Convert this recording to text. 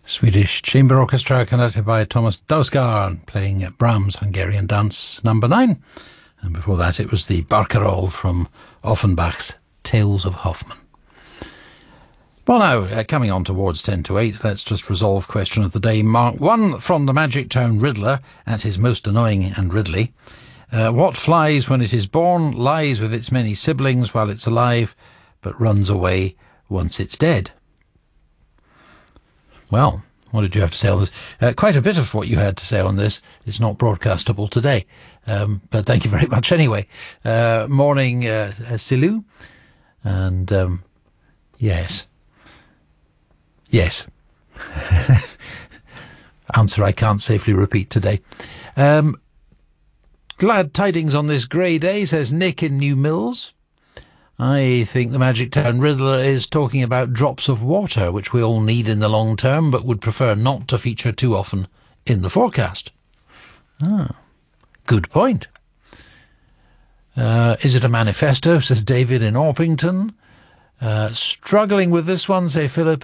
Swedish Chamber Orchestra conducted by Thomas Dausgaard playing Brahms' Hungarian Dance No. 9. And before that it was the Barcarolle from Offenbach's Tales of Hoffmann. Well now, coming on towards 10 to 8, let's just resolve question of the day. Mark 1 from the Magic Town Riddler at his most annoying and riddly. What flies when it is born, lies with its many siblings while it's alive, but runs away once it's dead? Well, what did you have to say on this? Quite a bit of what you had to say on this is not broadcastable today, but thank you very much anyway. Morning, Silu, and yes. Answer I can't safely repeat today. Glad tidings on this grey day, says Nick in New Mills. I think the Magic Town Riddler is talking about drops of water, which we all need in the long term, but would prefer not to feature too often in the forecast. Good point. Is it a manifesto, says David in Orpington. Struggling with this one, say Philip.